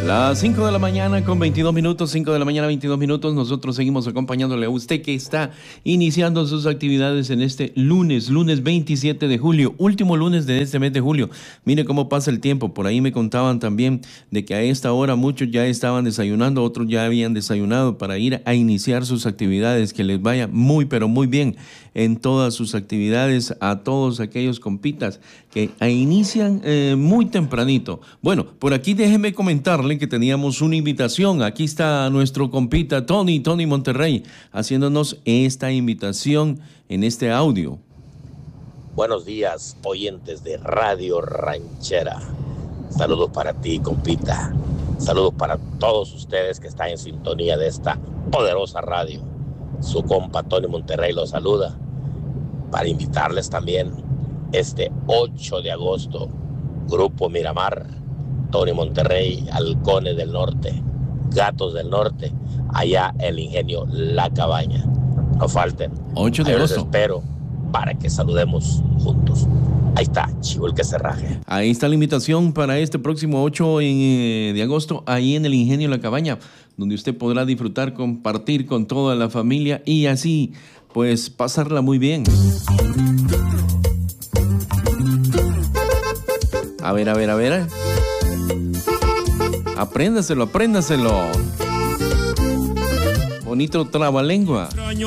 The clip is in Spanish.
Las 5 de la mañana con 22 minutos, 5 de la mañana 22 minutos, nosotros seguimos acompañándole a usted que está iniciando sus actividades en este lunes 27 de julio, último lunes de este mes de julio. Mire cómo pasa el tiempo, por ahí me contaban también de que a esta hora muchos ya estaban desayunando, otros ya habían desayunado para ir a iniciar sus actividades, que les vaya muy pero muy bien en todas sus actividades a todos aquellos compitas que inician muy tempranito. Bueno, por aquí déjeme comentarle que teníamos una invitación. Aquí está nuestro compita Tony Monterrey, haciéndonos esta invitación en este audio. Buenos días, oyentes de Radio Ranchera. Saludos para ti, compita. Saludos para todos ustedes que están en sintonía de esta poderosa radio. Su compa Tony Monterrey los saluda para invitarles también este 8 de agosto, Grupo Miramar, Tony Monterrey, Halcones del Norte, Gatos del Norte, allá el Ingenio La Cabaña. No falten. 8 de Ahí agosto. los espero para que saludemos juntos. Ahí está, chivo el que se raje. Ahí está la invitación para este próximo 8 de agosto, ahí en el Ingenio La Cabaña, donde usted podrá disfrutar, compartir con toda la familia y así, pues, pasarla muy bien. A ver. Apréndaselo. Bonito trabalengua.